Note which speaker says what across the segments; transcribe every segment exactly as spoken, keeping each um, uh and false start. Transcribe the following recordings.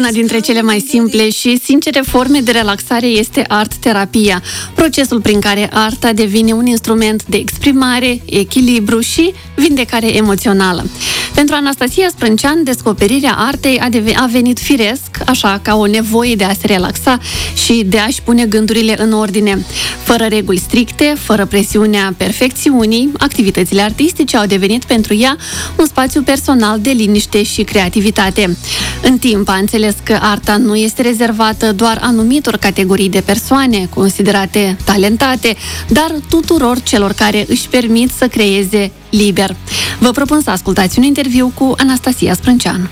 Speaker 1: Una dintre cele mai simple și sincere forme de relaxare este art-terapia, procesul prin care arta devine un instrument de exprimare, echilibru și vindecare emoțională. Pentru Anastasia Sprâncean, descoperirea artei a, deve- a venit firesc, așa ca o nevoie de a se relaxa și de a-și pune gândurile în ordine. Fără reguli stricte, fără presiunea perfecțiunii, activitățile artistice au devenit pentru ea un spațiu personal de liniște și creativitate. În timp a înțeles că arta nu este rezervată doar anumitor categorii de persoane considerate talentate, dar tuturor celor care își permit să creeze liber. Vă propun să ascultați un interviu cu Anastasia Sprâncean.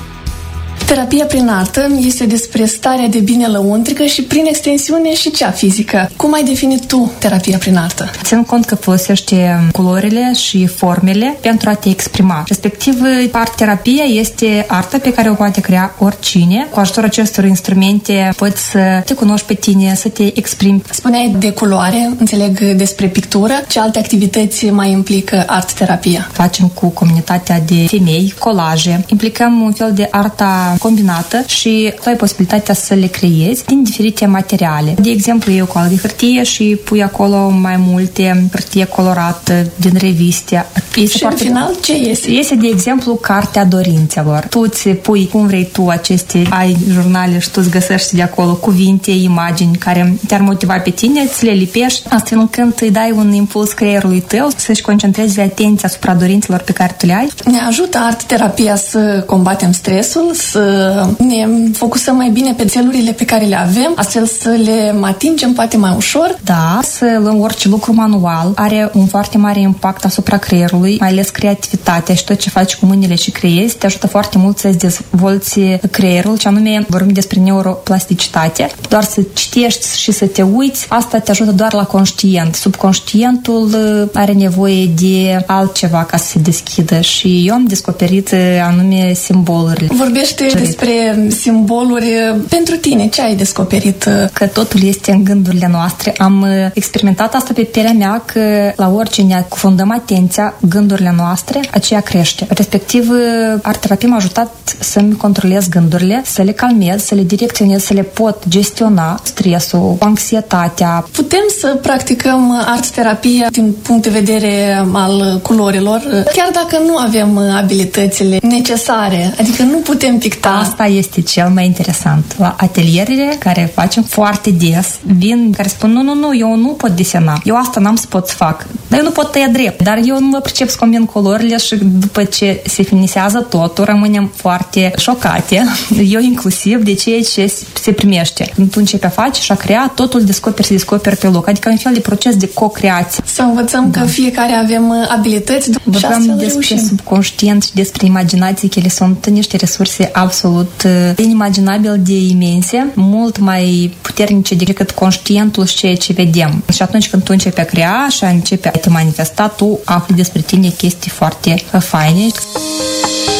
Speaker 2: Terapia prin artă este despre starea de bine lăuntrică și, prin extensiune, și cea fizică. Cum ai definit tu terapia prin artă?
Speaker 3: Țin cont că folosești culorile și formele pentru a te exprima. Respectiv, art-terapia este arta pe care o poate crea oricine. Cu ajutorul acestor instrumente poți să te cunoști pe tine, să te exprimi.
Speaker 2: Spuneai de culoare, înțeleg despre pictură. Ce alte activități mai implică art-terapia?
Speaker 3: Facem cu comunitatea de femei colaje. Implicăm un fel de arta combinată și tu ai posibilitatea să le creezi din diferite materiale. De exemplu, eu cu de hârtie și pui acolo mai multe hârtie colorată din reviste.
Speaker 2: Este și foarte... în final ce iese?
Speaker 3: Iese, de exemplu, cartea dorințelor. Tu îți pui cum vrei tu aceste, ai jurnale și tu îți găsești de acolo cuvinte, imagini care te-ar motiva pe tine, îți le lipești, astfel încât îi dai un impuls creierului tău să-și concentreze atenția asupra dorințelor pe care tu le ai.
Speaker 2: Ne ajută art-terapia să combatem stresul, să ne focusăm mai bine pe țelurile pe care le avem, astfel să le atingem poate mai ușor.
Speaker 3: Da, să luăm orice lucru manual are un foarte mare impact asupra creierului, mai ales creativitatea și tot ce faci cu mâinile și creezi te ajută foarte mult să-ți dezvolți creierul, ce anume vorbim despre neuroplasticitate. Doar să citești și să te uiți, asta te ajută doar la conștient. Subconștientul are nevoie de altceva ca să se deschidă și eu am descoperit anume simbolurile.
Speaker 2: Vorbește despre simboluri pentru tine. Ce ai descoperit?
Speaker 3: Că totul este în gândurile noastre. Am experimentat asta pe pielea mea, că la orice ne cufundăm atenția, gândurile noastre, aceea crește. Respectiv, art-terapia m-a ajutat să-mi controlez gândurile, să le calmez, să le direcționez, să le pot gestiona stresul, anxietatea.
Speaker 2: Putem să practicăm art-terapia din punct de vedere al culorilor, chiar dacă nu avem abilitățile necesare, adică nu putem picta.
Speaker 3: Asta este cel mai interesant. La atelierele care facem foarte des, vin care spun, nu, nu, nu, eu nu pot desena. Eu asta n-am să pot să fac. Dar eu nu pot tăia drept. Dar eu nu mă pricep să combin culorile și după ce se finisează totul, rămânem foarte șocate. Eu inclusiv de ceea ce se primește. Când tu începi a face și a crea, totul descoperi, se descoperi pe loc. Adică un fel de proces de co-creație.
Speaker 2: Să învățăm da. Că fiecare avem abilități.
Speaker 3: Vorbim despre subconștient și despre imaginație, că ele sunt niște resurse absolut inimaginabil de imense, mult mai puternice decât conștientul și ceea ce vedem. Și atunci când tu începi a crea și începi a te manifesta, tu afli despre tine chestii foarte faine.